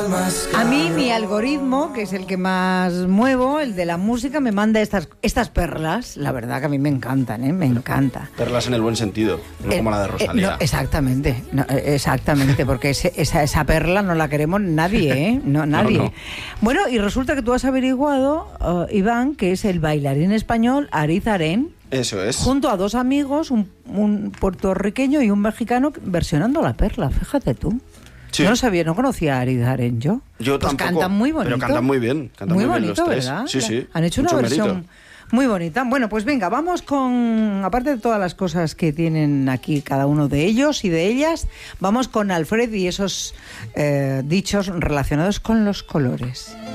A mí mi algoritmo, que es el que más muevo, el de la música, me manda estas perlas. La verdad que a mí me encantan, me encanta. Perlas en el buen sentido, no como la de Rosalía. No, exactamente, porque esa perla no la queremos nadie, no, nadie. No. Bueno, y resulta que tú has averiguado, Iván, que es el bailarín español Ariz Arén. Eso es. Junto a dos amigos, un puertorriqueño y un mexicano, versionando la perla, fíjate tú. Sí. Yo no sabía, no conocía a Ariz Arén yo. Yo pues tampoco. Cantan muy bonito. Pero cantan muy bien. Cantan muy bien bonito, los tres. ¿verdad? Sí. Han hecho una Mucho versión mérito. muy bonita. Bueno, pues venga, vamos con, aparte de todas las cosas que tienen aquí cada uno de ellos y de ellas, vamos con Alfred y esos dichos relacionados con los colores.